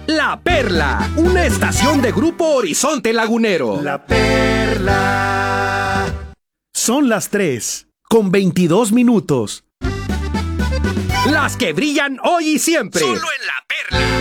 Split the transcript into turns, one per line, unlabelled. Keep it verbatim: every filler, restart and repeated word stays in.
La Perla, una estación de Grupo Horizonte Lagunero.
La Perla. Son las tres, con veintidós minutos.
Las que brillan hoy y siempre.
Solo en La Perla.